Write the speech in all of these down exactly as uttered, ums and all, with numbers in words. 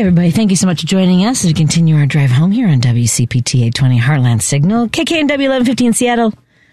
everybody. Thank you so much for joining us as we continue our drive home here on W C P T eight twenty Heartland Signal, K K N W eleven fifty in Seattle,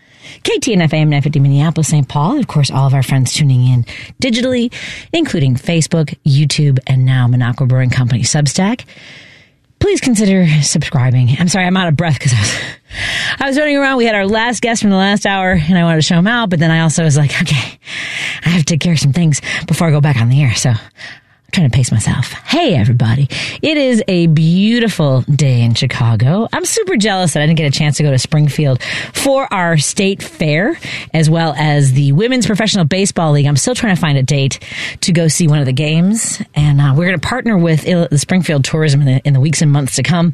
K T N F A M nine fifty Minneapolis, Saint Paul, and of course all of our friends tuning in digitally, including Facebook, YouTube, and now Minocqua Brewing Company Substack. Please consider subscribing. I'm sorry, I'm out of breath because I was, I was running around. We had our last guest from the last hour, and I wanted to show him out, but then I also was like, okay, I have to take care of some things before I go back on the air, so I'm trying to pace myself. Hey, everybody. It is a beautiful day in Chicago. I'm super jealous that I didn't get a chance to go to Springfield for our state fair, as well as the Women's Professional Baseball League. I'm still trying to find a date to go see one of the games, and uh, we're going to partner with the Springfield Tourism in the, in the weeks and months to come.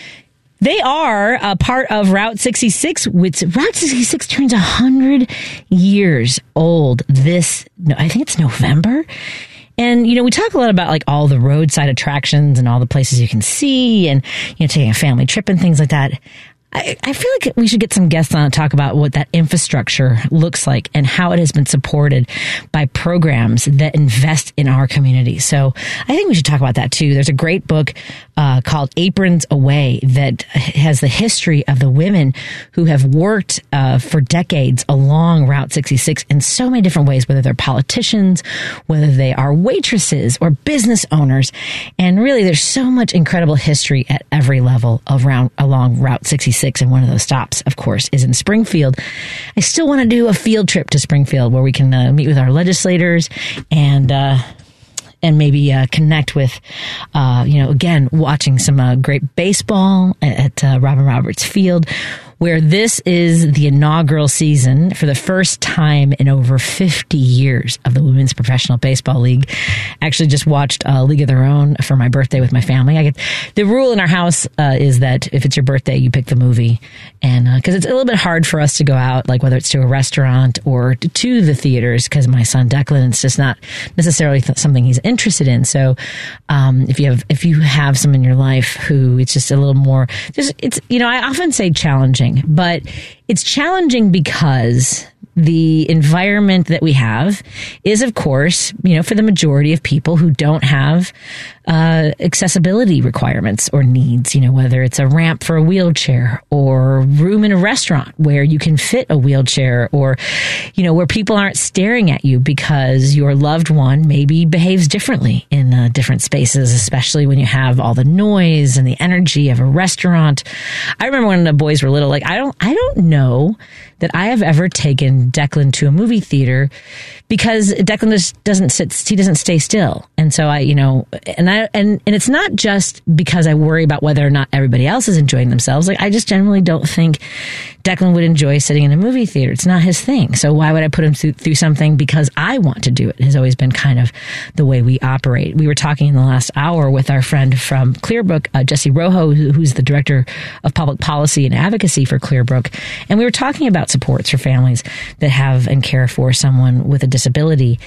They are a part of Route sixty-six, which Route sixty-six turns one hundred years old this, no, I think it's November. And, you know, we talk a lot about like all the roadside attractions and all the places you can see and, you know, taking a family trip and things like that. I, I feel like we should get some guests on to talk about what that infrastructure looks like and how it has been supported by programs that invest in our community. So I think we should talk about that too. There's a great book uh, called Aprons Away that has the history of the women who have worked uh, for decades along Route sixty-six in so many different ways, whether they're politicians, whether they are waitresses or business owners. And really, there's so much incredible history at every level of round, along Route sixty-six. And one of those stops, of course, is in Springfield. I still want to do a field trip to Springfield where we can uh, meet with our legislators and uh, and maybe uh, connect with, uh, you know, again, watching some uh, great baseball at uh, Robin Roberts Field, where this is the inaugural season for the first time in over fifty years of the Women's Professional Baseball League. Actually just watched a League of Their Own for my birthday with my family. I get the rule in our house uh, is that if it's your birthday, you pick the movie. And because uh, it's a little bit hard for us to go out, like whether it's to a restaurant or to, to the theaters, because my son Declan, it's just not necessarily th- something he's interested in. So um, if you have if you have someone in your life who it's just a little more, just it's you know I often say challenging. But it's challenging because the environment that we have is, of course, you know, for the majority of people who don't have uh, accessibility requirements or needs, you know, whether it's a ramp for a wheelchair or room in a restaurant where you can fit a wheelchair or, you know, where people aren't staring at you because your loved one maybe behaves differently in uh, different spaces, especially when you have all the noise and the energy of a restaurant. I remember when the boys were little, like, I don't, I don't know that I have ever taken Declan to a movie theater because Declan just doesn't sit, he doesn't stay still. And so I, you know, and I, and, and it's not just because I worry about whether or not everybody else is enjoying themselves. Like, I just generally don't think Declan would enjoy sitting in a movie theater. It's not his thing. So why would I put him through, through something because I want to do it? It has always been kind of the way we operate. We were talking in the last hour with our friend from Clearbrook, uh, Jesse Rojo, who, who's the director of public policy and advocacy for Clearbrook. And we were talking about supports for families that have and care for someone with a disability.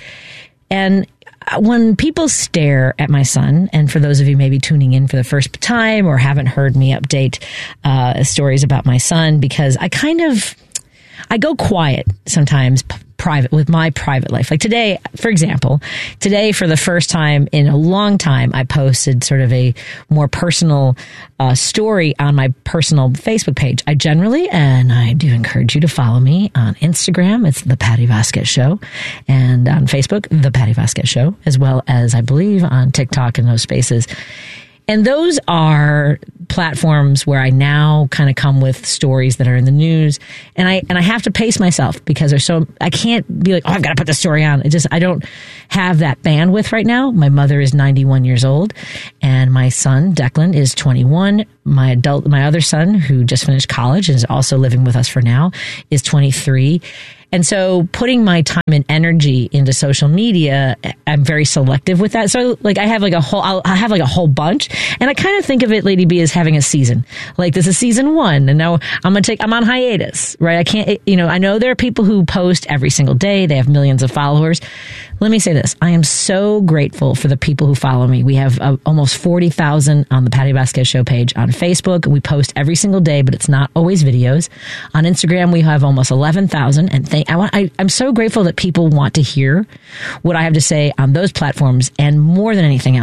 And when people stare at my son, and for those of you maybe tuning in for the first time or haven't heard me update uh, stories about my son, because I kind of, I go quiet sometimes p- private with my private life. Like today, for example, today for the first time in a long time, I posted sort of a more personal uh, story on my personal Facebook page. I generally, and I do encourage you to follow me on Instagram. It's The Patty Vasquez Show. And on Facebook, The Patty Vasquez Show, as well as I believe on TikTok and those spaces. And those are platforms where I now kind of come with stories that are in the news, and I and I have to pace myself because there's so I can't be like, oh, I've got to put the story on. It just I don't have that bandwidth right now. My mother is ninety-one years old, and my son Declan is twenty-one. My adult, my other son, who just finished college and is also living with us for now, is twenty-three. And so putting my time and energy into social media, I'm very selective with that. So like I have like a whole, I'll, I have like a whole bunch, and I kind of think of it, Lady B, as having a season. Like this is season one, and now I'm going to take, I'm on hiatus, right? I can't, you know, I know there are people who post every single day. They have millions of followers. Let me say this. I am so grateful for the people who follow me. We have uh, almost forty thousand on the Patty Vasquez Show page on Facebook. We post every single day, but it's not always videos. On Instagram, we have almost eleven thousand. And thank, I want, I, I'm so grateful that people want to hear what I have to say on those platforms. And more than anything else,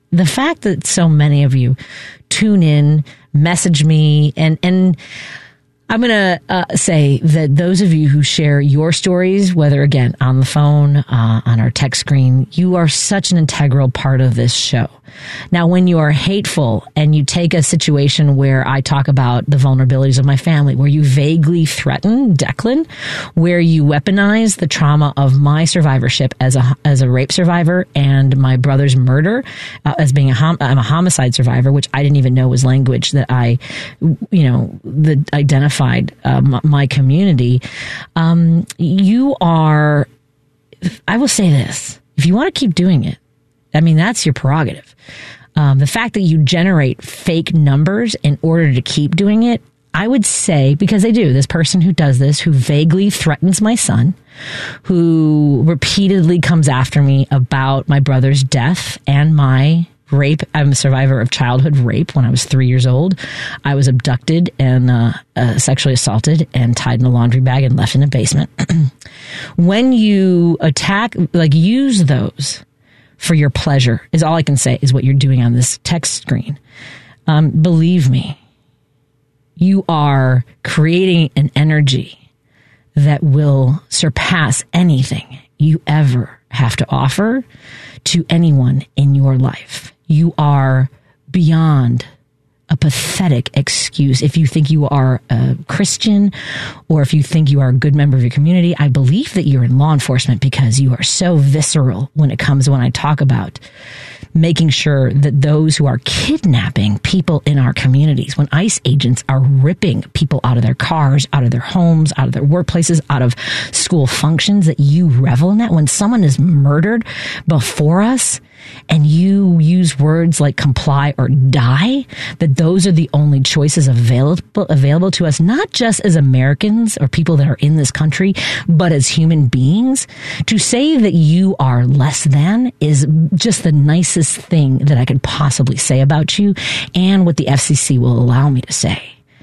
the fact that so many of you tune in, message me, and, and I'm going to uh, say that those of you who share your stories, whether again on the phone, uh, on our text screen, you are such an integral part of this show. Now, when you are hateful and you take a situation where I talk about the vulnerabilities of my family, where you vaguely threaten Declan, where you weaponize the trauma of my survivorship as a as a rape survivor and my brother's murder uh, as being a hom- I'm a homicide survivor, which I didn't even know was language that I, you know, that identified uh, m- my community. Um, you are, I will say this: if you want to keep doing it, I mean, that's your prerogative. Um, the fact that you generate fake numbers in order to keep doing it, I would say, because they do, this person who does this, who vaguely threatens my son, who repeatedly comes after me about my brother's death and my rape. I'm a survivor of childhood rape. When I was three years old, I was abducted and uh, uh, sexually assaulted and tied in a laundry bag and left in a basement. When you attack, like use those for your pleasure, is all I can say, is what you're doing on this text screen. Um, believe me, you are creating an energy that will surpass anything you ever have to offer to anyone in your life. You are beyond a pathetic excuse. If you think you are a Christian or if you think you are a good member of your community, I believe that you're in law enforcement because you are so visceral when it comes when I talk about making sure that those who are kidnapping people in our communities, when ICE agents are ripping people out of their cars, out of their homes, out of their workplaces, out of school functions, that you revel in that. When someone is murdered before us and you use words like comply or die, that those are the only choices available available to us, not just as Americans or people that are in this country, but as human beings. To say that you are less than is just the nicest thing that I could possibly say about you, and what the F C C will allow me to say.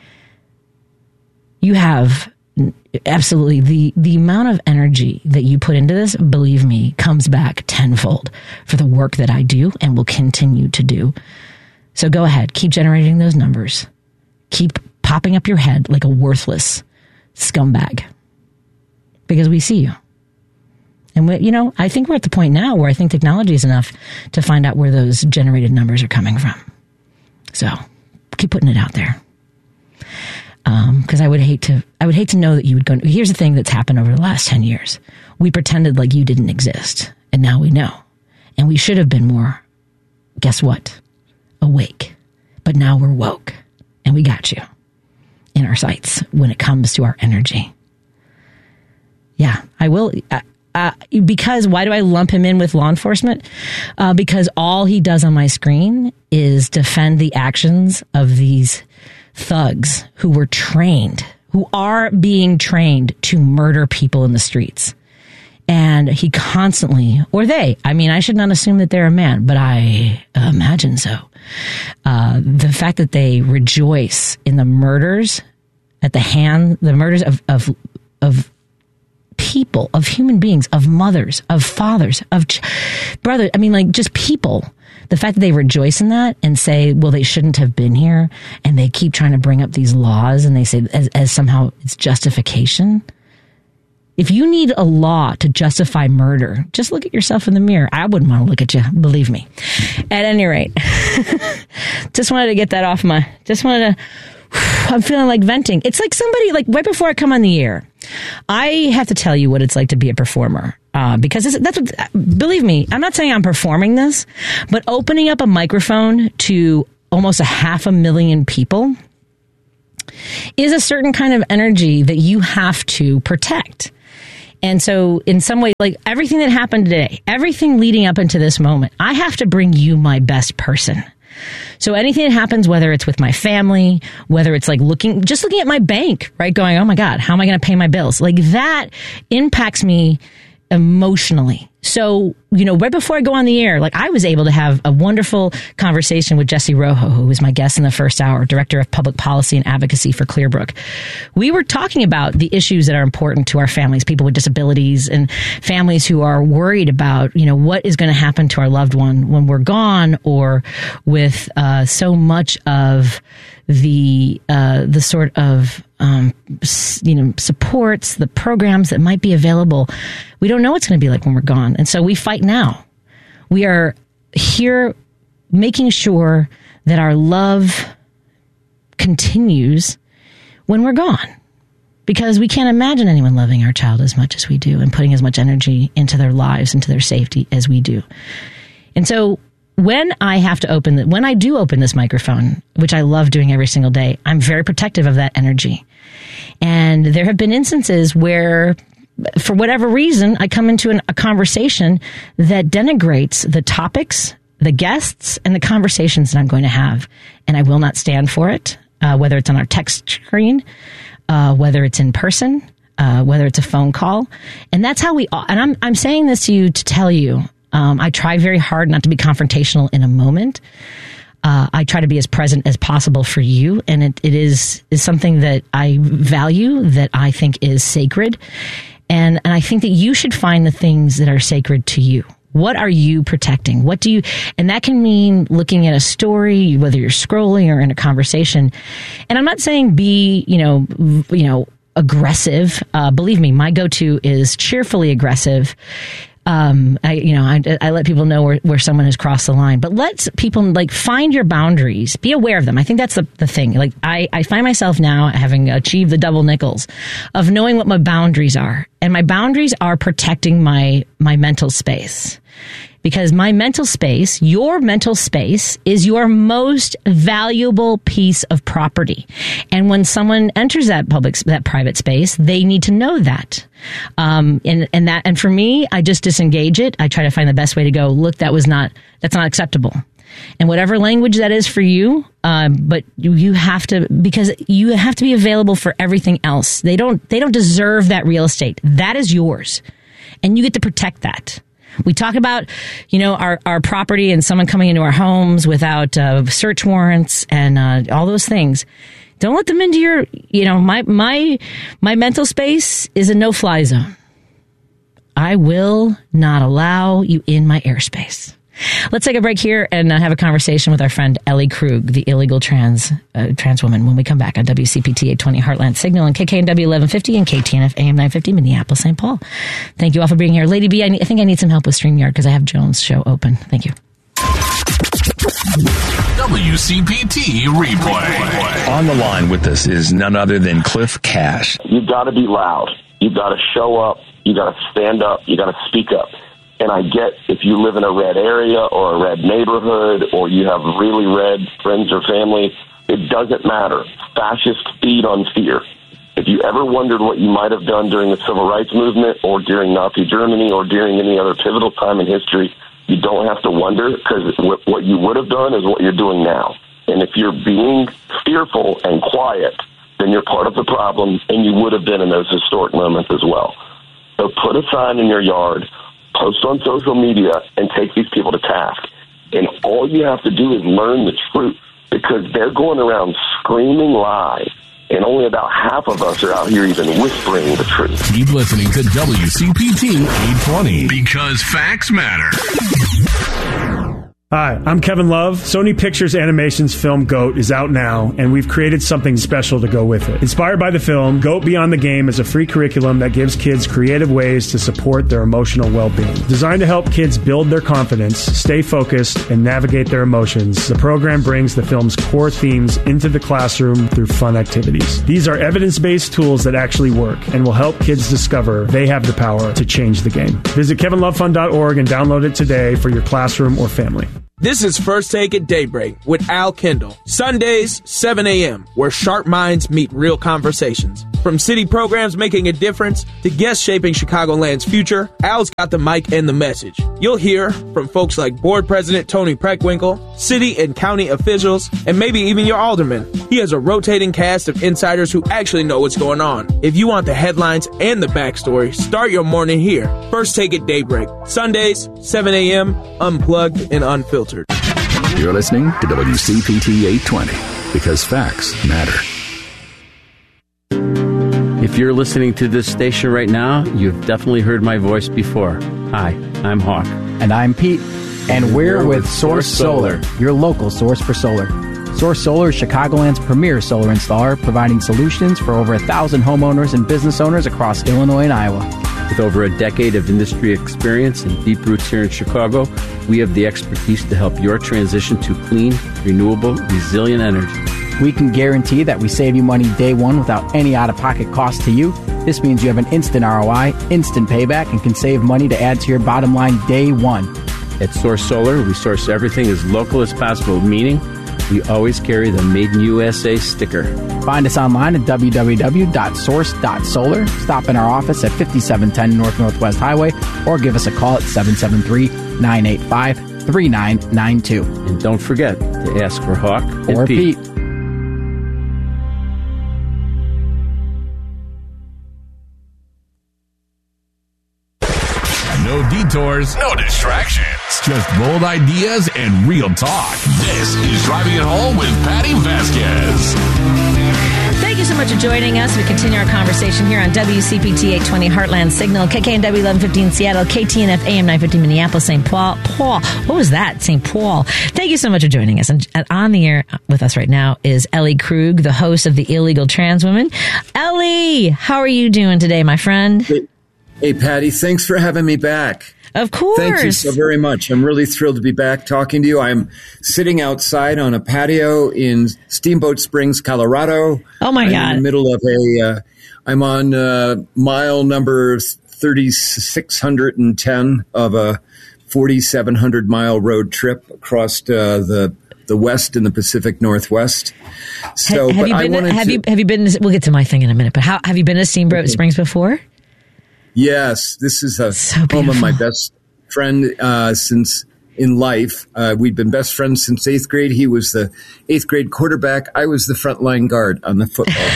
You have absolutely the the amount of energy that you put into this, believe me, comes back tenfold for the work that I do and will continue to do. So go ahead, keep generating those numbers. Keep popping up your head like a worthless scumbag, because we see you. And we, you know, I think we're at the point now where I think technology is enough to find out where those generated numbers are coming from. So keep putting it out there. Um, because I would hate to, I would hate to know that you would go. Here's the thing that's happened over the last ten years. We pretended like you didn't exist, and now we know. And we should have been more, guess what? Awake. But now we're woke, and we got you in our sights when it comes to our energy. Yeah, I will. Uh, uh, because why do I lump him in with law enforcement? Uh, because all he does on my screen is defend the actions of these thugs who were trained, who are being trained to murder people in the streets. And he constantly, or they, I mean, I should not assume that they're a man, but I imagine so. Uh, the fact that they rejoice in the murders at the hand, the murders of, of, of people, of human beings, of mothers, of fathers, of ch- brothers. I mean, like just people. The fact that they rejoice in that and say, well, they shouldn't have been here. And they keep trying to bring up these laws and they say as, as somehow it's justification. If you need a law to justify murder, just look at yourself in the mirror. I wouldn't want to look at you, believe me. At any rate, just wanted to get that off my, just wanted to, I'm feeling like venting. It's like somebody, like right before I come on the air, I have to tell you what it's like to be a performer. Uh, because this, that's what, believe me, I'm not saying I'm performing this, but opening up a microphone to almost a half a million people is a certain kind of energy that you have to protect. And so in some way, like everything that happened today, everything leading up into this moment, I have to bring you my best person. So anything that happens, whether it's with my family, whether it's like looking, just looking at my bank, right? Going, oh my God, how am I going to pay my bills? Like that impacts me emotionally So, you know, right before I go on the air, like I was able to have a wonderful conversation with Jesse Rojo, who was my guest in the first hour, Director of Public Policy and Advocacy for Clearbrook. We were talking about the issues that are important to our families, people with disabilities and families who are worried about, you know, what is going to happen to our loved one when we're gone, or with uh, so much of the uh, the sort of um, you know supports, the programs that might be available. We don't know what it's going to be like when we're gone, and so we fight now. We are here making sure that our love continues when we're gone, because we can't imagine anyone loving our child as much as we do and putting as much energy into their lives, into their safety as we do. And so when I have to open the, when I do open this microphone, which I love doing every single day, I'm very protective of that energy. And there have been instances where, for whatever reason, I come into an, a conversation that denigrates the topics, the guests, and the conversations that I'm going to have. And I will not stand for it, uh, whether it's on our text screen, uh, whether it's in person, uh, whether it's a phone call. And that's how we, and I'm, I'm saying this to you to tell you, Um, I try very hard not to be confrontational in a moment. Uh, I try to be as present as possible for you. And it, it is, is something that I value, that I think is sacred. And, and I think that you should find the things that are sacred to you. What are you protecting? What do you, and that can mean looking at a story, whether you're scrolling or in a conversation. And I'm not saying be, you know, you know, aggressive. Uh, believe me, my go-to is cheerfully aggressive. Um, I, you know, I, I let people know where, where someone has crossed the line, but let people like find your boundaries, be aware of them. I think that's the, the thing. Like I, I find myself now having achieved the double nickels of knowing what my boundaries are. And my boundaries are protecting my, my mental space. Because my mental space, your mental space, is your most valuable piece of property. And when someone enters that public, that private space, they need to know that. Um, and, and that, and for me, I just disengage it. I try to find the best way to go, look, that was not, that's not acceptable. And whatever language that is for you, um, but you, you have to, because you have to be available for everything else. They don't, they don't deserve that real estate. That is yours. And you get to protect that. We talk about, you know, our, our property and someone coming into our homes without uh, search warrants and uh, all those things. Don't let them into your, you know, my, my, my mental space is a no-fly zone. I will not allow you in my airspace. Let's take a break here and uh, have a conversation with our friend Ellie Krug, the illegal trans uh, trans woman, when we come back on W C P T eight twenty Heartland Signal and K K N W eleven fifty and K T N F A M nine fifty Minneapolis, Saint Paul. Thank you all for being here. Lady B, I, need, I think I need some help with StreamYard because I have Jones' show open. Thank you. W C P T Replay. On the line with us is none other than Cliff Cash. You got to be loud. You got to show up. You got to stand up. You got to speak up. And I get if you live in a red area or a red neighborhood or you have really red friends or family, it doesn't matter. Fascists feed on fear. If you ever wondered what you might have done during the Civil Rights Movement or during Nazi Germany or during any other pivotal time in history, you don't have to wonder, because what you would have done is what you're doing now. And if you're being fearful and quiet, then you're part of the problem, and you would have been in those historic moments as well. So put a sign in your yard, post on social media, and take these people to task. And all you have to do is learn the truth, because they're going around screaming lies, and only about half of us are out here even whispering the truth. Keep listening to W C P T eight twenty, because facts matter. Hi, I'm Kevin Love. Sony Pictures Animation's film GOAT is out now, and we've created something special to go with it. Inspired by the film, GOAT Beyond the Game is a free curriculum that gives kids creative ways to support their emotional well-being. Designed to help kids build their confidence, stay focused, and navigate their emotions, the program brings the film's core themes into the classroom through fun activities. These are evidence-based tools that actually work and will help kids discover they have the power to change the game. Visit kevin love fund dot org and download it today for your classroom or family. This is First Take at Daybreak with Al Kendall. Sundays, seven a.m., where sharp minds meet real conversations. From city programs making a difference to guests shaping Chicagoland's future, Al's got the mic and the message. You'll hear from folks like Board President Tony Preckwinkle, city and county officials, and maybe even your alderman. He has a rotating cast of insiders who actually know what's going on. If you want the headlines and the backstory, start your morning here. First Take at Daybreak. Sundays, seven a.m., unplugged and unfiltered. You're listening to W C P T eight twenty because facts matter. If you're listening to this station right now, you've definitely heard my voice before. Hi, I'm Hawk. And I'm Pete. And we're, we're with Source Solar, Solar, your local source for solar. Source Solar is Chicagoland's premier solar installer, providing solutions for over a thousand homeowners and business owners across Illinois and Iowa. With over a decade of industry experience and deep roots here in Chicago, we have the expertise to help your transition to clean, renewable, resilient energy. We can guarantee that we save you money day one without any out-of-pocket cost to you. This means you have an instant R O I, instant payback, and can save money to add to your bottom line day one. At Source Solar, we source everything as local as possible, meaning we always carry the Made in U S A sticker. Find us online at w w w dot source dot solar. Stop in our office at fifty-seven ten North Northwest Highway or give us a call at seven seven three, nine eight five, three nine nine two. And don't forget to ask for Hawk and or Pete. Pete. No detours, no distractions. Just bold ideas and real talk. This is Driving It Home with Patty Vasquez. Thank you so much for joining us. We continue our conversation here on W C P T eight twenty Heartland Signal, K K N W eleven fifteen Seattle, K T N F A M nine fifty Minneapolis, Saint Paul. Paul, what was that? Saint Paul. Thank you so much for joining us. And on the air with us right now is Ellie Krug, the host of The Illegal Trans Woman. Ellie, how are you doing today, my friend? Hey, hey Patty, thanks for having me back. Of course. Thank you so very much. I'm really thrilled to be back talking to you. I'm sitting outside on a patio in Steamboat Springs, Colorado. Oh, my I'm God. in the middle of a, uh, I'm on uh, mile number thirty-six ten of a forty-seven hundred mile road trip across uh, the the West and the Pacific Northwest. So, have, have but you I been? wanted Have to, you have you been? We'll get to my thing in a minute. But how have you been to Steamboat Springs before? Yes, this is a So home of my beautiful. best friend uh, since in life. Uh, we've been best friends since eighth grade. He was the eighth grade quarterback. I was the frontline guard on the football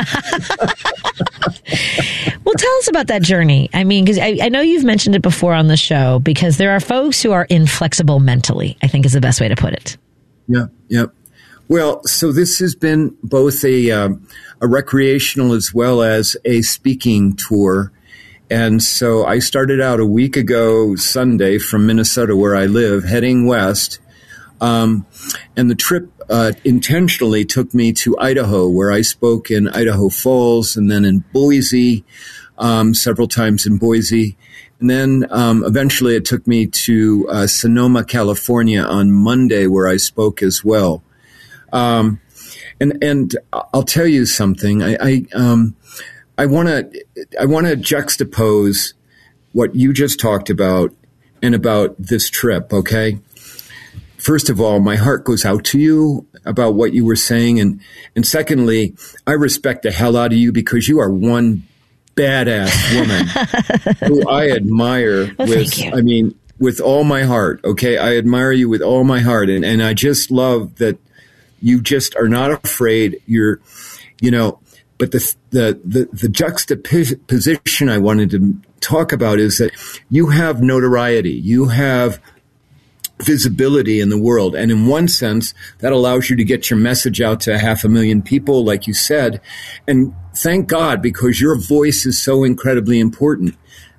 team. Well, tell us about that journey. I mean, because I, I know you've mentioned it before on the show, because there are folks who are inflexible mentally, I think is the best way to put it. Yeah, yeah. Well, so this has been both a um, a recreational as well as a speaking tour. And so I started out a week ago Sunday from Minnesota, where I live, heading west. Um, and the trip uh, intentionally took me to Idaho, where I spoke in Idaho Falls and then in Boise, um, several times in Boise. And then um, eventually it took me to uh, Sonoma, California on Monday, where I spoke as well. Um, and and I'll tell you something. I, I um, I want to I want to juxtapose what you just talked about and about this trip, okay? First of all, my heart goes out to you about what you were saying. And, and secondly, I respect the hell out of you because you are one badass woman who I admire Well, with, thank you. I mean, with all my heart, okay? I admire you with all my heart. And, and I just love that you just are not afraid. You're, you know, but the, the, the, the juxtaposition I wanted to talk about is that you have notoriety. You have visibility in the world. And in one sense, that allows you to get your message out to half a million people, like you said. And thank God, because your voice is so incredibly important.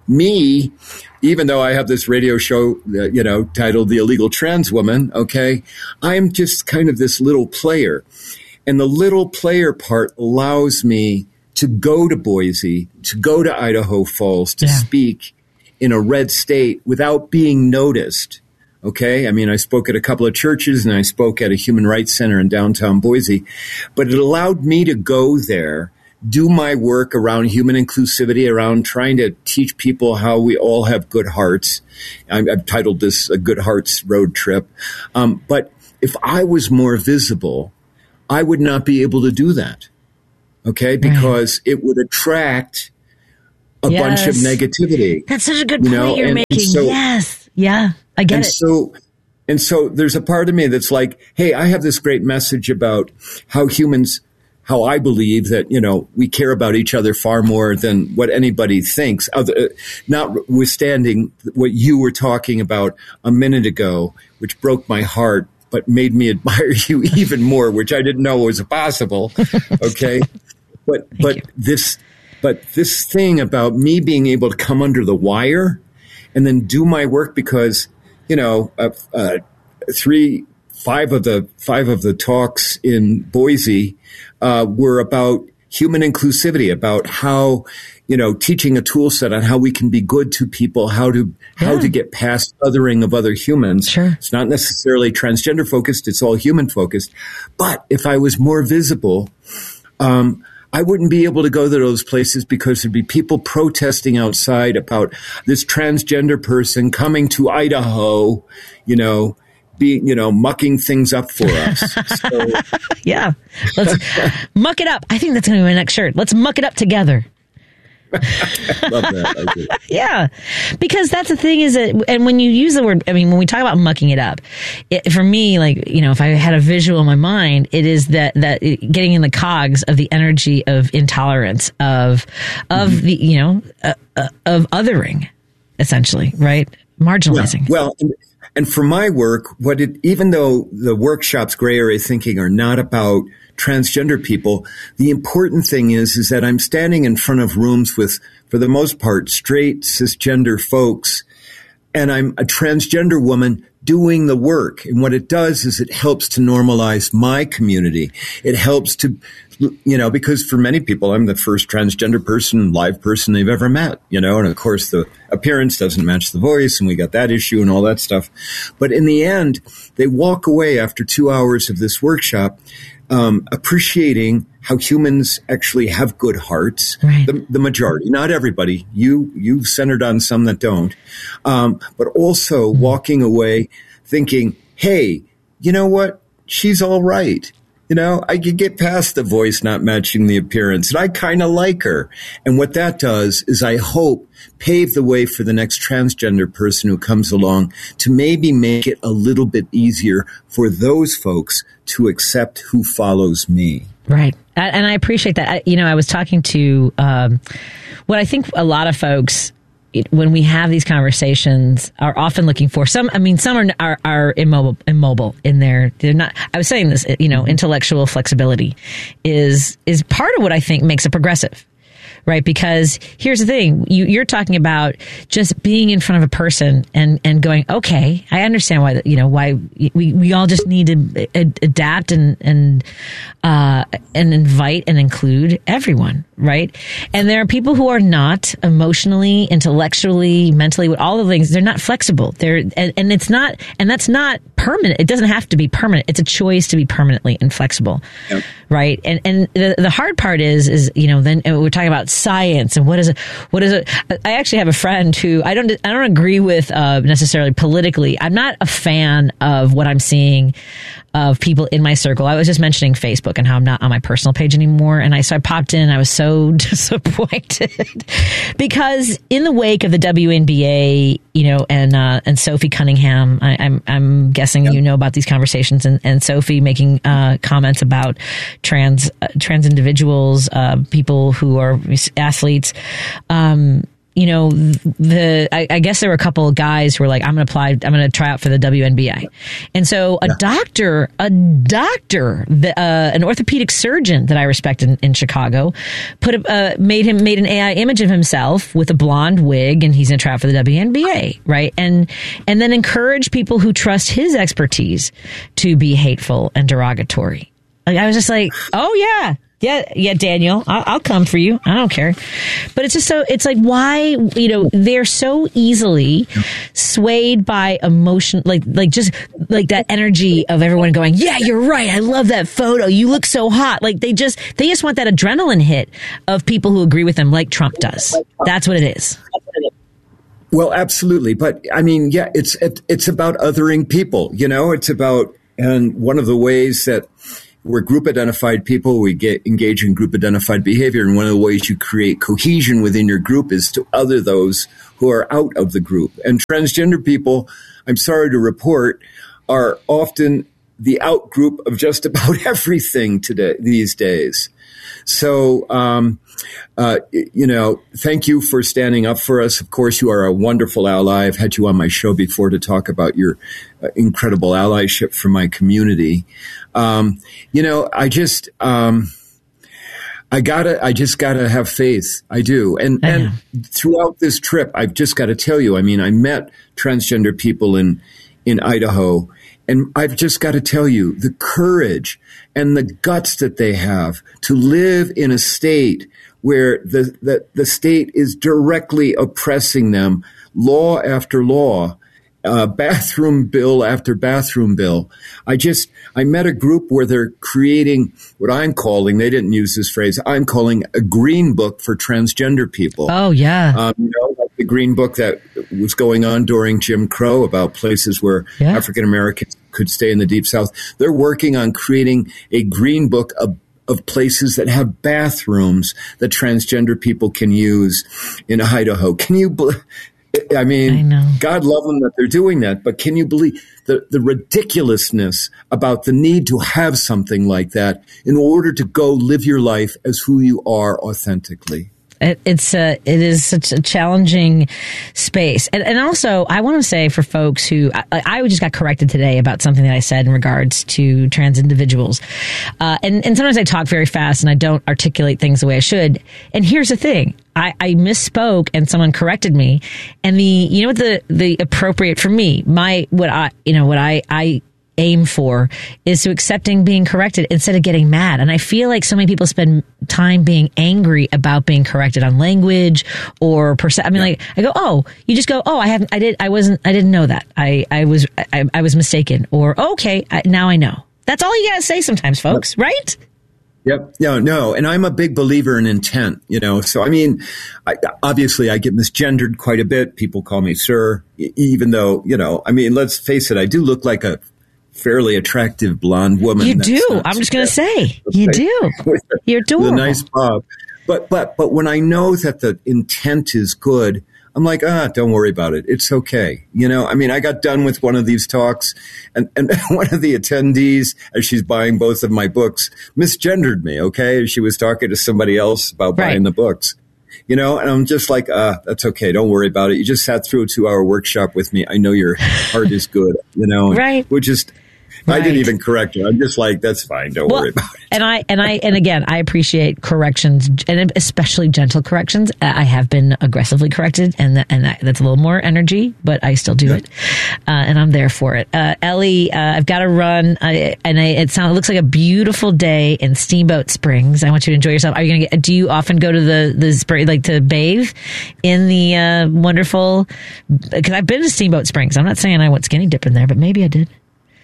Me, even though I have this radio show, uh, you know, titled The Illegal Trans Woman, okay, I'm just kind of this little player. And the little player part allows me to go to Boise, to go to Idaho Falls, to Yeah. speak in a red state without being noticed. Okay. I mean, I spoke at a couple of churches and I spoke at a human rights center in downtown Boise, but it allowed me to go there, do my work around human inclusivity, around trying to teach people how we all have good hearts. I've, I've titled this a Good Hearts Road Trip. Um, but if I was more visible, I would not be able to do that. okay, because right. it would attract a yes. bunch of negativity. That's such a good point know? you're and, making. And so, yes. Yeah, I get and it. So, and so there's a part of me that's like, hey, I have this great message about how humans, how I believe that, you know, we care about each other far more than what anybody thinks, other, notwithstanding what you were talking about a minute ago, which broke my heart, but made me admire you even more, which I didn't know was possible. Okay. But, Thank but you. this, but this thing about me being able to come under the wire and then do my work because, you know, uh, uh, three, five of the, five of the talks in Boise, uh, were about human inclusivity, about how, you know, teaching a tool set on how we can be good to people, how to, yeah. how to get past othering of other humans. Sure. It's not necessarily transgender focused. It's all human focused. But if I was more visible, um, I wouldn't be able to go to those places because there'd be people protesting outside about this transgender person coming to Idaho, you know, being, you know, mucking things up for us. So. Yeah. Let's muck it up. I think that's going to be my next shirt. Let's muck it up together. Love that. I do. Yeah. Because that's the thing is that, and when you use the word, I mean, when we talk about mucking it up, it, for me, like, you know, if I had a visual in my mind, it is that, that it, getting in the cogs of the energy of intolerance, of, of mm-hmm. the, you know, uh, uh, of othering, essentially, right? Marginalizing. Yeah. Well, and, and for my work, what it, even though the workshops, gray area thinking, are not about transgender people, the important thing is, is that I'm standing in front of rooms with, for the most part, straight cisgender folks, and I'm a transgender woman doing the work. And what it does is it helps to normalize my community. It helps to, you know, because for many people, I'm the first transgender person, live person they've ever met, you know, and of course the appearance doesn't match the voice and we got that issue and all that stuff. But in the end, they walk away after two hours of this workshop Um, appreciating how humans actually have good hearts, right. the, the majority, not everybody. You, you centered on some that don't, um, but also mm-hmm. walking away thinking, hey, you know what? She's all right. You know, I could get past the voice not matching the appearance, and I kind of like her. And what that does is, I hope, pave the way for the next transgender person who comes along to maybe make it a little bit easier for those folks to accept who follows me. Right. And I appreciate that. I, you know, I was talking to um, what I think a lot of folks, it, when we have these conversations, are often looking for some. I mean, some are are, are immobile, immobile in their. They're not. I was saying this. You know, intellectual flexibility is is part of what I think makes a progressive. Right, because here's the thing: you, you're talking about just being in front of a person and, and going, okay, I understand why you know why we, we all just need to adapt and and uh, and invite and include everyone, right? And there are people who are not emotionally, intellectually, mentally, with all the things. They're not flexible. They're and, and it's not and that's not permanent. It doesn't have to be permanent. It's a choice to be permanently inflexible, yep. Right? And and the the hard part is is you know then we're talking about science and what is it? What is it? I actually have a friend who I don't I don't agree with uh, necessarily politically. I'm not a fan of what I'm seeing of people in my circle. I was just mentioning Facebook and how I'm not on my personal page anymore, and I so I popped in and I was so disappointed because in the wake of the W N B A, you know, and uh, and Sophie Cunningham, I, I'm I'm guessing yep. you know about these conversations, and, and Sophie making uh, comments about trans uh, trans individuals, uh, people who are athletes. Um, you know, the I, I guess there were a couple of guys who were like, I'm going to apply, I'm going to try out for the W N B A. And so a yeah. doctor, a doctor, the, uh, an orthopedic surgeon that I respect in, in Chicago, put a, uh, made him, made an A I image of himself with a blonde wig, and he's going to try out for the W N B A, right? And, and then encourage people who trust his expertise to be hateful and derogatory. Like, I was just like, oh yeah. Yeah, yeah, Daniel, I'll, I'll come for you. I don't care. But it's just so, it's like, why, you know, they're so easily swayed by emotion, like, like just like that energy of everyone going, yeah, you're right. I love that photo. You look so hot. Like they just, they just want that adrenaline hit of people who agree with them like Trump does. That's what it is. Well, absolutely. But I mean, yeah, it's, it, it's about othering people, you know, it's about, and one of the ways that, we're group identified people. We get engage in group identified behavior. And one of the ways you create cohesion within your group is to other those who are out of the group. And transgender people, I'm sorry to report, are often the out group of just about everything today, these days. So, um, uh, you know, thank you for standing up for us. Of course, you are a wonderful ally. I've had you on my show before to talk about your uh, incredible allyship for my community. Um, you know, I just, um, I gotta, I just gotta have faith. I do. And, and throughout this trip, I've just got to tell you, I mean, I met transgender people in, in Idaho, and I've just got to tell you the courage and the guts that they have to live in a state where the, the, the state is directly oppressing them, law after law, uh, bathroom bill after bathroom bill. I just, I met a group where they're creating what I'm calling, they didn't use this phrase, I'm calling a green book for transgender people. Oh, yeah. Um, you know, like the green book that was going on during Jim Crow about places where yeah. African Americans could stay in the Deep South. They're working on creating a green book of, of places that have bathrooms that transgender people can use in Idaho. Can you believe? I mean, I God love them that they're doing that, but can you believe the, the ridiculousness about the need to have something like that in order to go live your life as who you are authentically? It, it's a, it is such a challenging space. And, and also, I want to say for folks who, I, I just got corrected today about something that I said in regards to trans individuals. Uh, and, and sometimes I talk very fast and I don't articulate things the way I should. And here's the thing. I, I misspoke and someone corrected me. And the, you know what the, the appropriate for me, my, what I, you know, what I, I, aim for is to accepting being corrected instead of getting mad. And I feel like so many people spend time being angry about being corrected on language or perce- I mean, like I go, oh, you just go, oh, I haven't, I did, I wasn't, I didn't know that. I, I was, I, I was mistaken. Or oh, okay, I, now I know. That's all you gotta say sometimes, folks, right? Yep. No, no. And I'm a big believer in intent, you know. So, I mean, I, obviously I get misgendered quite a bit. People call me sir, even though, you know, I mean, let's face it, I do look like a fairly attractive blonde woman. You do. I'm just going to say, you do. You're adorable. The nice bob. But, but, but when I know that the intent is good, I'm like, ah, don't worry about it. It's okay. You know, I mean, I got done with one of these talks and, and one of the attendees, as she's buying both of my books, misgendered me. Okay. She was talking to somebody else about right. buying the books. You know, and I'm just like, ah, that's okay. Don't worry about it. You just sat through a two hour workshop with me. I know your heart is good, you know, right. We're just, Right. I didn't even correct her. I'm just like, that's fine. Don't well, worry about it. And I, and I, and again, I appreciate corrections and especially gentle corrections. I have been aggressively corrected and that, and that, that's a little more energy, but I still do yeah. it. Uh, and I'm there for it. Uh, Ellie, uh, I've got to run. I, and I, it sounds, it looks like a beautiful day in Steamboat Springs. I want you to enjoy yourself. Are you going to get, do you often go to the, the spring, like to bathe in the, uh, wonderful, cause I've been to Steamboat Springs. I'm not saying I went skinny dipping there, but maybe I did.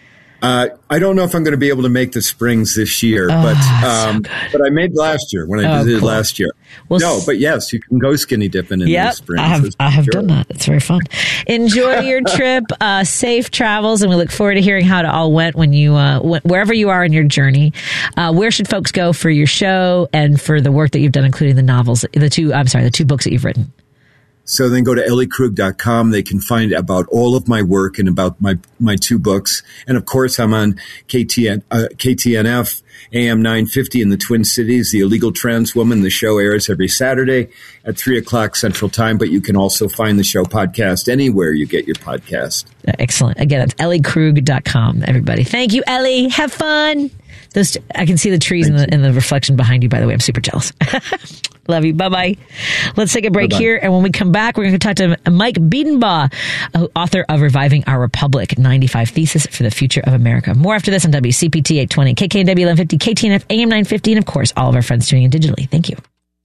Uh, I don't know if I'm going to be able to make the Springs this year, oh, but um, so but I made last year when I oh, visited cool. last year. Well, no, but yes, you can go skinny dipping in yep, the Springs. I have, I have sure. done that. It's very fun. Enjoy your trip, uh, safe travels, and we look forward to hearing how it all went when you uh, wh- wherever you are in your journey. Uh, where should folks go for your show and for the work that you've done, including the novels, the two? I'm sorry, the two books that you've written. So then go to ellie krug dot com. They can find about all of my work and about my, my two books. And of course, I'm on K T N, uh, K T N F, A M nine fifty in the Twin Cities, The Illegal Trans Woman. The show airs every Saturday at three o'clock Central Time, but you can also find the show podcast anywhere you get your podcast. Excellent. Again, that's ellie krug dot com, everybody. Thank you, Ellie. Have fun. Those, I can see the trees in the, in the reflection behind you, by the way. I'm super jealous. Love you. Bye-bye. Let's take a break Bye-bye. here. And when we come back, we're going to talk to Mike Biedenbaugh, author of Reviving Our Republic, ninety-five Thesis for the Future of America. More after this on W C P T eight twenty, K K N W eleven fifty, K T N F, A M nine fifty, and of course, all of our friends tuning in digitally. Thank you.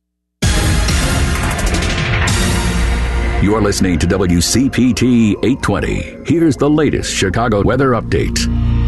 You're listening to W C P T eight twenty. Here's the latest Chicago weather update.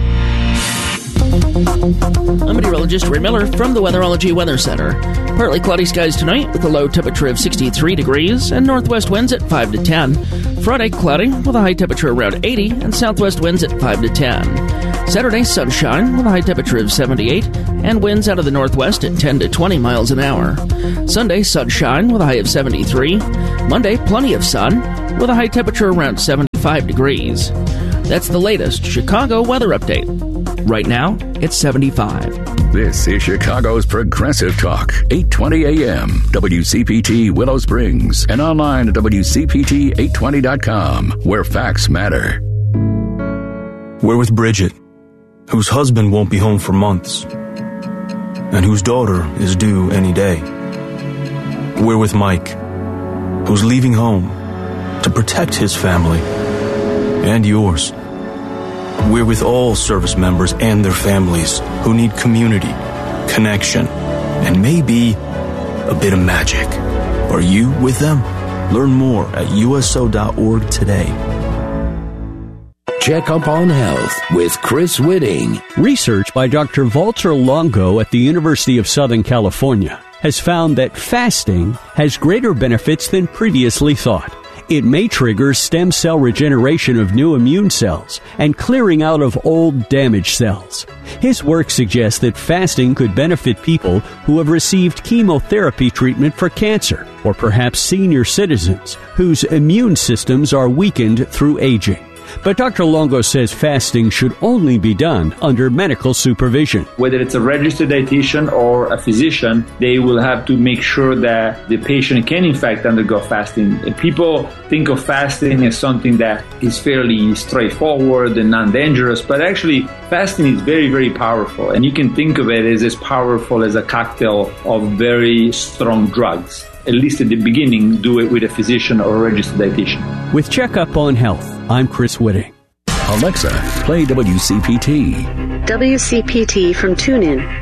I'm meteorologist Ray Miller from the Weatherology Weather Center. Partly cloudy skies tonight with a low temperature of sixty-three degrees and northwest winds at five to ten. Friday, cloudy with a high temperature around eighty and southwest winds at five to ten. Saturday, sunshine with a high temperature of seventy-eight and winds out of the northwest at ten to twenty miles an hour. Sunday, sunshine with a high of seventy-three. Monday, plenty of sun with a high temperature around seventy-five degrees. That's the latest Chicago weather update. Right now, it's seventy-five. This is Chicago's Progressive Talk, eight twenty A M, W C P T Willow Springs, and online at W C P T eight twenty dot com, where facts matter. We're with Bridget, whose husband won't be home for months, and whose daughter is due any day. We're with Mike, who's leaving home to protect his family and yours. We're with all service members and their families who need community, connection, and maybe a bit of magic. Are you with them? Learn more at U S O dot org today. Check Up on Health with Chris Whitting. Research by Doctor Walter Longo at the University of Southern California has found that fasting has greater benefits than previously thought. It may trigger stem cell regeneration of new immune cells and clearing out of old damaged cells. His work suggests that fasting could benefit people who have received chemotherapy treatment for cancer, or perhaps senior citizens whose immune systems are weakened through aging. But Doctor Longo says fasting should only be done under medical supervision. Whether it's a registered dietitian or a physician, they will have to make sure that the patient can in fact undergo fasting. People think of fasting as something that is fairly straightforward and non-dangerous, but actually fasting is very, very powerful. And you can think of it as as powerful as a cocktail of very strong drugs. At least at the beginning, do it with a physician or a registered dietitian. With Checkup on Health, I'm Chris Whitting. Alexa, play W C P T. W C P T from TuneIn.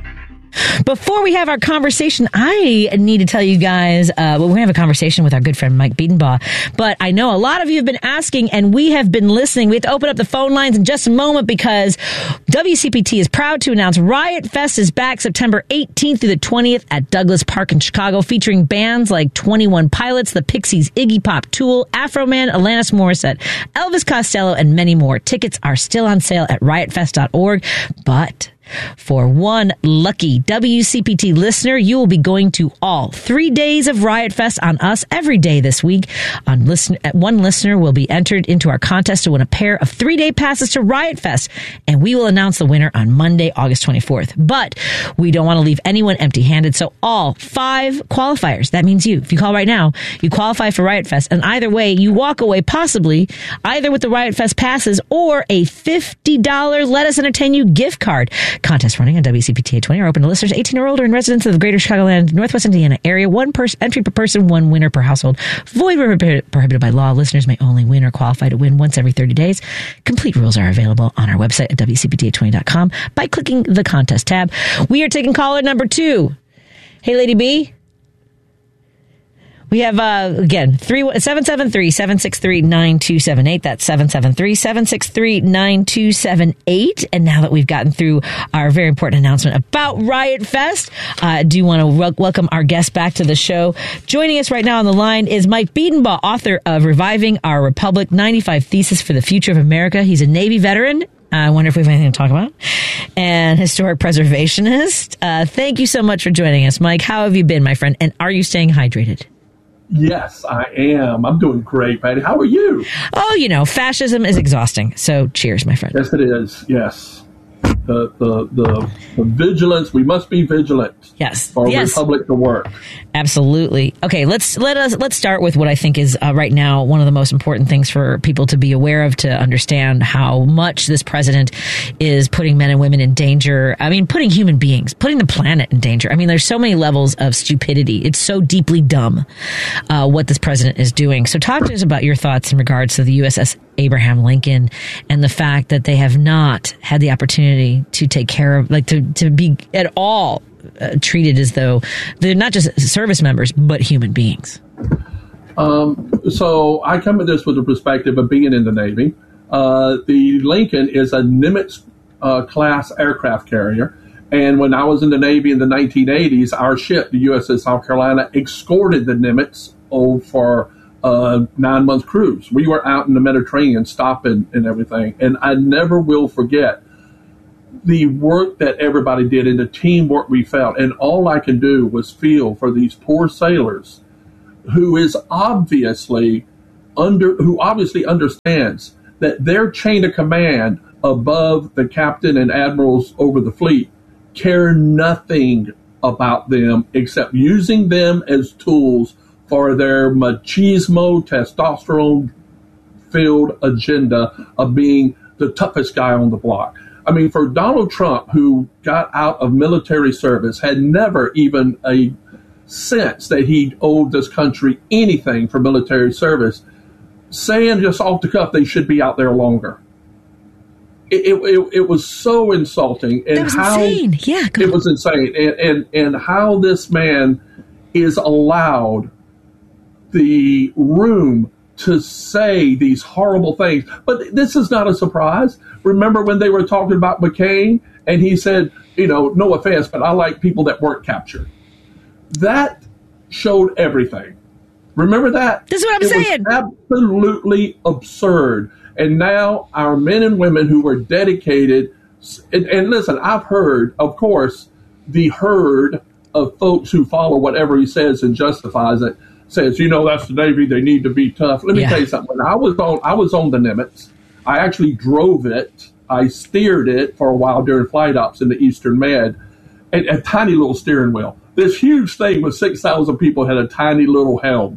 Before we have our conversation, I need to tell you guys, uh, well, we're going to have a conversation with our good friend Mike Biedenbaugh, but I know a lot of you have been asking, and we have been listening. We have to open up the phone lines in just a moment because W C P T is proud to announce Riot Fest is back September eighteenth through the twentieth at Douglas Park in Chicago, featuring bands like twenty-one Pilots, The Pixies, Iggy Pop, Tool, Afroman, Alanis Morissette, Elvis Costello, and many more. Tickets are still on sale at riot fest dot org, but for one lucky W C P T listener, you will be going to all three days of Riot Fest on us every day this week. On listen, one listener will be entered into our contest to win a pair of three-day passes to Riot Fest, and we will announce the winner on Monday, August twenty-fourth. But we don't want to leave anyone empty-handed, so all five qualifiers, that means you, if you call right now, you qualify for Riot Fest, and either way, you walk away possibly either with the Riot Fest passes or a fifty dollars Let Us Entertain You gift card. Contest running on W C P T eight twenty are open to listeners eighteen or older and residents of the greater Chicagoland, Northwest Indiana area. One person, entry per person, one winner per household. Void where prohibited by law. Listeners may only win or qualify to win once every thirty days. Complete rules are available on our website at W C P T eight twenty dot com by clicking the contest tab. We are taking caller number two. Hey, Lady B. We have, uh, again, seven seven three, seven six three, nine two seven eight. That's seven seven three, seven six three, nine two seven eight. And now that we've gotten through our very important announcement about Riot Fest, I uh, do want to wel- welcome our guest back to the show. Joining us right now on the line is Mike Biedenbaugh, author of Reviving Our Republic, ninety-five Theses for the Future of America. He's a Navy veteran. I wonder if we have anything to talk about. And historic preservationist. Uh, thank you so much for joining us, Mike. How have you been, my friend? And are you staying hydrated? Yes, I am. I'm doing great, Patty. How are you? Oh, you know, fascism is exhausting. So cheers, my friend. Yes, it is. Yes. The, the, the, the vigilance, we must be vigilant. Yes. For yes. the Republic to work. Absolutely. Okay, let's let us let's start with what I think is uh, right now one of the most important things for people to be aware of, to understand how much this president is putting men and women in danger. I mean, putting human beings, putting the planet in danger. I mean, there's so many levels of stupidity. It's so deeply dumb uh, what this president is doing. So talk to us about your thoughts in regards to the U S S Abraham Lincoln and the fact that they have not had the opportunity to take care of, like to, to be at all uh, treated as though they're not just service members, but human beings. Um, so I come at this with the perspective of being in the Navy. Uh, the Lincoln is a Nimitz uh, class aircraft carrier. And when I was in the Navy in the nineteen eighties, our ship, the U S S South Carolina, escorted the Nimitz oh, for a nine-month cruise. We were out in the Mediterranean stopping and everything. And I never will forget the work that everybody did and the teamwork we felt. And all I could do was feel for these poor sailors who is obviously under, who obviously understands that their chain of command above the captain and admirals over the fleet care nothing about them except using them as tools for their machismo, testosterone-filled agenda of being the toughest guy on the block. I mean, for Donald Trump, who got out of military service, had never even a sense that he owed this country anything for military service, saying just off the cuff they should be out there longer. It, it, it was so insulting. And that was how, insane. Yeah, go it on. was insane. And, and, and how this man is allowed the room to say these horrible things. But this is not a surprise. Remember when they were talking about McCain and he said, you know, no offense, but I like people that weren't captured. That showed everything. Remember that? That's what I'm it saying. Was absolutely absurd. And now our men and women who were dedicated, and, and listen, I've heard, of course, the herd of folks who follow whatever he says and justifies it, says, you know, that's the Navy, they need to be tough. Let me Yeah. tell you something. When I was on, I was on the Nimitz. I actually drove it. I steered it for a while during flight ops in the Eastern Med, and a tiny little steering wheel. This huge thing with six thousand people had a tiny little helm.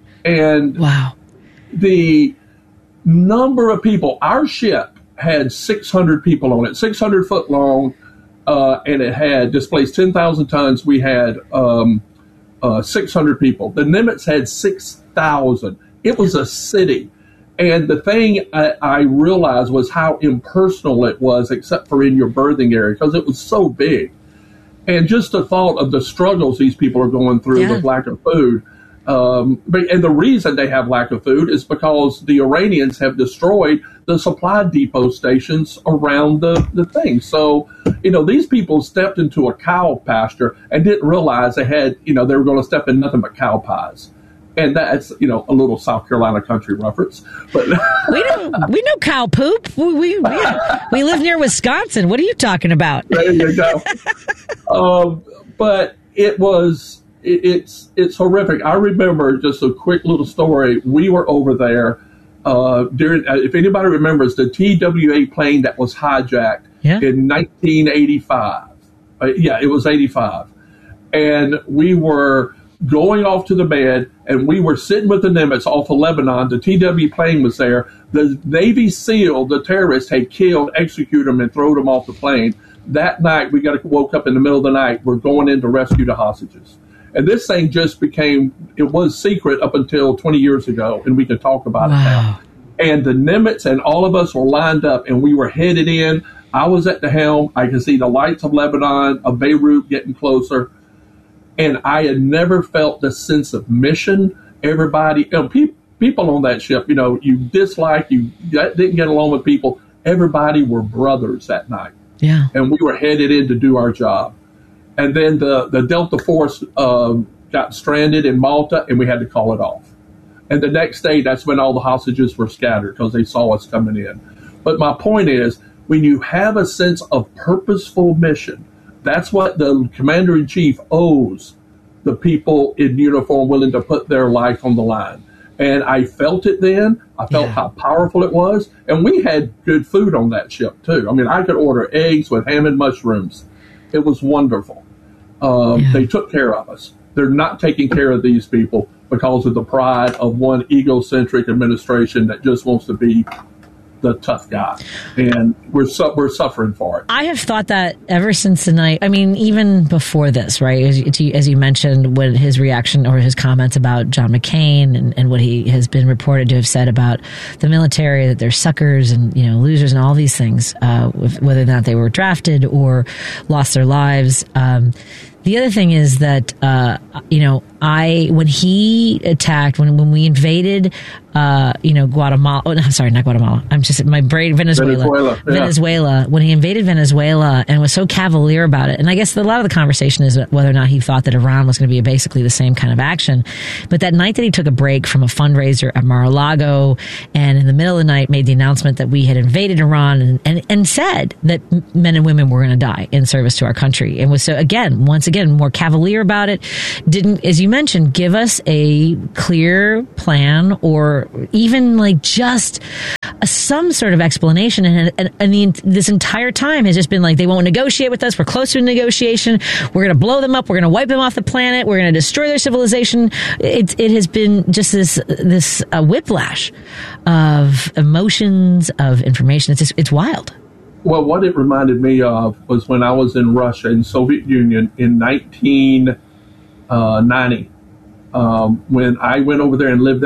And wow. the number of people, our ship had six hundred people on it, six hundred foot long, uh, and it had displaced ten thousand tons. We had um, uh, six hundred people. The Nimitz had six thousand. It was a city. And the thing I, I realized was how impersonal it was, except for in your berthing area, because it was so big. And just the thought of the struggles these people are going through Yeah. with lack of food. Um, but, and the reason they have lack of food is because the Iranians have destroyed the supply depot stations around the, the thing. So, you know, these people stepped into a cow pasture and didn't realize they had, you know, they were going to step in nothing but cow pies. And that's, you know, a little South Carolina country reference. But we know we know cow poop. We we, we we live near Wisconsin. What are you talking about? There you go. um, but it was it, it's it's horrific. I remember just a quick little story. We were over there uh, during. Uh, if anybody remembers the T W A plane that was hijacked yeah. in nineteen eighty-five. Uh, yeah, it was eighty-five, and we were going off to the bed, and we were sitting with the Nimitz off of Lebanon. The T W plane was there. The Navy SEAL, the terrorists, had killed, executed them, and thrown them off the plane. That night, we got woke up in the middle of the night. We're going in to rescue the hostages. And this thing just became, it was secret up until twenty years ago, and we can talk about wow. it now. And the Nimitz and all of us were lined up, and we were headed in. I was at the helm. I could see the lights of Lebanon, of Beirut getting closer. And I had never felt the sense of mission. Everybody, you know, pe- people on that ship, you know, you dislike, you didn't get along with people. Everybody were brothers that night. Yeah. And we were headed in to do our job. And then the, the Delta Force uh, got stranded in Malta, and we had to call it off. And the next day, that's when all the hostages were scattered because they saw us coming in. But my point is, when you have a sense of purposeful mission, that's what the commander-in-chief owes the people in uniform willing to put their life on the line. And I felt it then. I felt Yeah. how powerful it was. And we had good food on that ship, too. I mean, I could order eggs with ham and mushrooms. It was wonderful. Um, Yeah. They took care of us. They're not taking care of these people because of the pride of one egocentric administration that just wants to be the tough guy, and we're su- we're suffering for it. I have thought that ever since the night. I mean, even before this, right? As you, as you mentioned, when his reaction or his comments about John McCain and, and what he has been reported to have said about the military, that they're suckers and, you know, losers and all these things, uh, whether or not they were drafted or lost their lives. Um, The other thing is that, uh, you know, I, when he attacked, when, when we invaded, uh, you know, Guatemala, oh, no, sorry, not Guatemala. I'm just, my brain, Venezuela. Venezuela, yeah. Venezuela. When he invaded Venezuela and was so cavalier about it. And I guess a lot of the conversation is whether or not he thought that Iran was going to be basically the same kind of action. But that night that he took a break from a fundraiser at Mar-a-Lago and in the middle of the night made the announcement that we had invaded Iran and, and, and said that men and women were going to die in service to our country. And was so, again, once again, more cavalier about it. Didn't, as you mentioned, give us a clear plan or even like just a, some sort of explanation. And, and, and the, this entire time has just been like, they won't negotiate with us. We're close to a negotiation. We're going to blow them up. We're going to wipe them off the planet. We're going to destroy their civilization. It, it has been just this, this uh, whiplash of emotions, of information. It's just, it's wild. Well, what it reminded me of was when I was in Russia, in Soviet Union, in nineteen ninety, um, when I went over there and lived